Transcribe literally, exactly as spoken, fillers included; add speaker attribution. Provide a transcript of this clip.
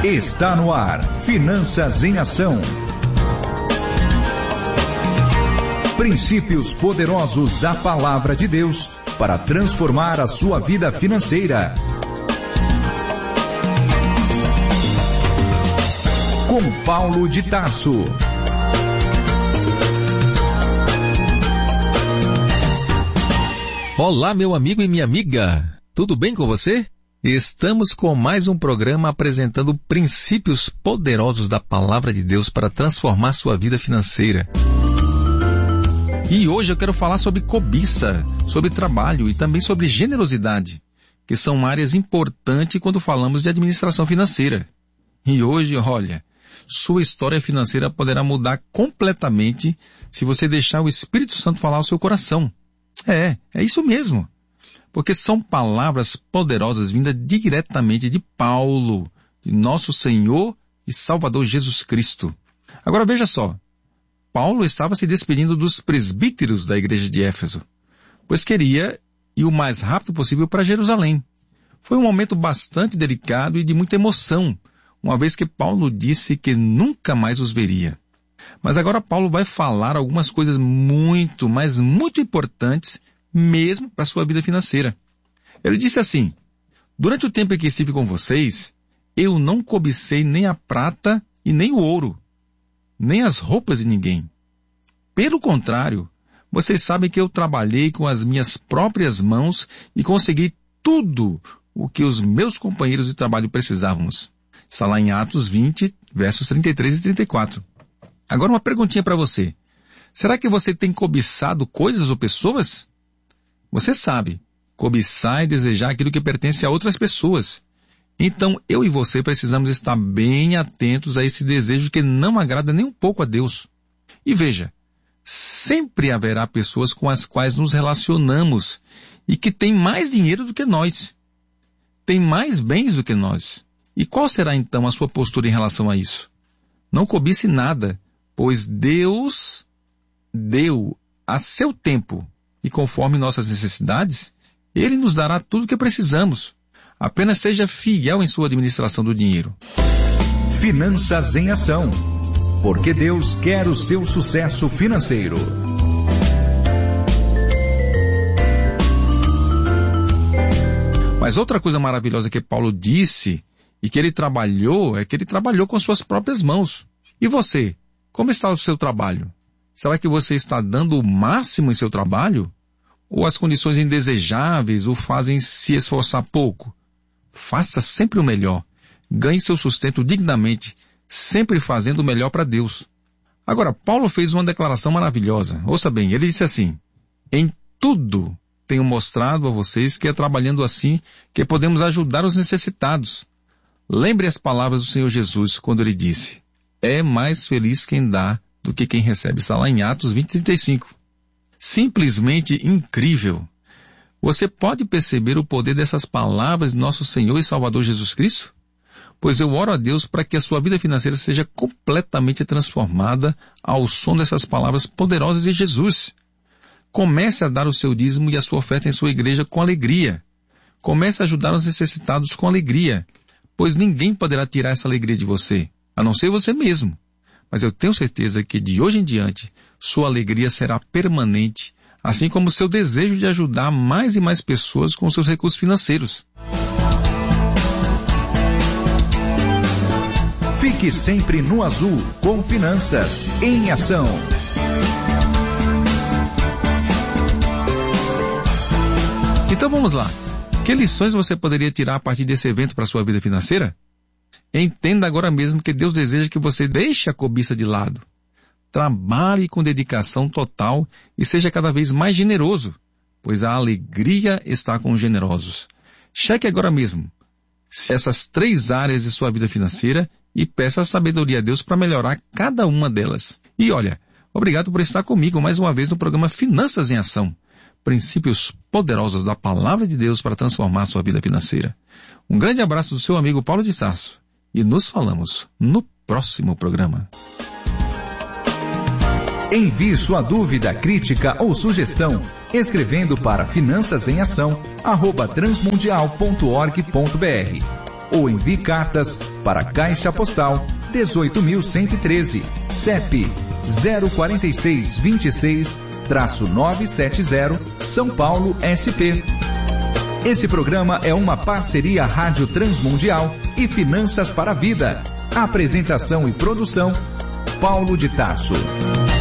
Speaker 1: Está no ar, Finanças em Ação. Princípios poderosos da Palavra de Deus para transformar a sua vida financeira. Com Paulo de Tarso.
Speaker 2: Olá, meu amigo e minha amiga. Tudo bem com você? Estamos com mais um programa apresentando princípios poderosos da Palavra de Deus para transformar sua vida financeira. E hoje eu quero falar sobre cobiça, sobre trabalho e também sobre generosidade, que são áreas importantes quando falamos de administração financeira. E hoje, olha, sua história financeira poderá mudar completamente se você deixar o Espírito Santo falar ao seu coração. É, é isso mesmo. Porque são palavras poderosas vindas diretamente de Paulo, de nosso Senhor e Salvador Jesus Cristo. Agora veja só, Paulo estava se despedindo dos presbíteros da igreja de Éfeso, pois queria ir o mais rápido possível para Jerusalém. Foi um momento bastante delicado e de muita emoção, uma vez que Paulo disse que nunca mais os veria. Mas agora Paulo vai falar algumas coisas muito, mas muito importantes mesmo para a sua vida financeira. Ele disse assim: durante o tempo em que estive com vocês, eu não cobicei nem a prata e nem o ouro, nem as roupas de ninguém. Pelo contrário, vocês sabem que eu trabalhei com as minhas próprias mãos e consegui tudo o que os meus companheiros de trabalho precisávamos. Está lá em Atos vinte, versos trinta e três e trinta e quatro. Agora uma perguntinha para você. Será que você tem cobiçado coisas ou pessoas? Você sabe, cobiçar e desejar aquilo que pertence a outras pessoas. Então, eu e você precisamos estar bem atentos a esse desejo que não agrada nem um pouco a Deus. E veja, sempre haverá pessoas com as quais nos relacionamos e que têm mais dinheiro do que nós, têm mais bens do que nós. E qual será então a sua postura em relação a isso? Não cobice nada, pois Deus deu a seu tempo e conforme nossas necessidades, Ele nos dará tudo o que precisamos. Apenas seja fiel em sua administração do dinheiro.
Speaker 1: Finanças em Ação. Porque Deus quer o seu sucesso financeiro.
Speaker 2: Mas outra coisa maravilhosa que Paulo disse e que ele trabalhou é que ele trabalhou com suas próprias mãos. E você? Como está o seu trabalho? Será que você está dando o máximo em seu trabalho? Ou as condições indesejáveis o fazem se esforçar pouco? Faça sempre o melhor. Ganhe seu sustento dignamente, sempre fazendo o melhor para Deus. Agora, Paulo fez uma declaração maravilhosa. Ouça bem, ele disse assim: em tudo tenho mostrado a vocês que é trabalhando assim que podemos ajudar os necessitados. Lembre as palavras do Senhor Jesus quando ele disse: é mais feliz quem dá do que quem recebe. Está lá em Atos vinte, trinta e cinco. Simplesmente incrível. Você pode perceber o poder dessas palavras de nosso Senhor e Salvador Jesus Cristo? Pois eu oro a Deus para que a sua vida financeira seja completamente transformada ao som dessas palavras poderosas de Jesus. Comece a dar o seu dízimo e a sua oferta em sua igreja com alegria. Comece a ajudar os necessitados com alegria, pois ninguém poderá tirar essa alegria de você, a não ser você mesmo. Mas eu tenho certeza que de hoje em diante, sua alegria será permanente, assim como o seu desejo de ajudar mais e mais pessoas com seus recursos financeiros.
Speaker 1: Fique sempre no azul com Finanças em Ação.
Speaker 2: Então vamos lá. Que lições você poderia tirar a partir desse evento para a sua vida financeira? Entenda agora mesmo que Deus deseja que você deixe a cobiça de lado. Trabalhe com dedicação total e seja cada vez mais generoso, pois a alegria está com os generosos. Cheque agora mesmo essas três áreas de sua vida financeira e peça a sabedoria a Deus para melhorar cada uma delas. E olha, obrigado por estar comigo mais uma vez no programa Finanças em Ação. Princípios poderosos da Palavra de Deus para transformar sua vida financeira. Um grande abraço do seu amigo Paulo de Tarso. E nos falamos no próximo programa.
Speaker 1: Envie sua dúvida, crítica ou sugestão escrevendo para finanças em ação arroba transmundial ponto org ponto br ou envie cartas para Caixa Postal dezoito mil cento e treze, C E P zero quatro seis dois seis, nove sete zero, São Paulo, S P. Esse programa é uma parceria Rádio Transmundial e Finanças para a Vida. Apresentação e produção, Paulo de Tarso.